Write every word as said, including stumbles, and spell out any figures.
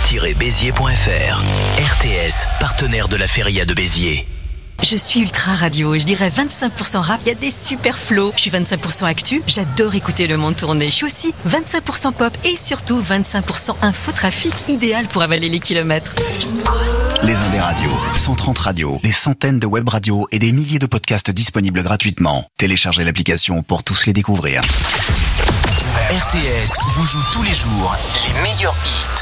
tiret béziers point f r. R T S, partenaire de la Feria de Béziers. Je suis ultra radio, je dirais vingt-cinq pour cent rap, il y a des super flows. Je suis vingt-cinq pour cent actu, j'adore écouter le monde tourner. Je suis aussi vingt-cinq pour cent pop et surtout vingt-cinq pour cent infotrafic, idéal pour avaler les kilomètres. Les Indes radios, cent trente radios, des centaines de web radios et des milliers de podcasts disponibles gratuitement. Téléchargez l'application pour tous les découvrir. R T S vous joue tous les jours les meilleurs hits.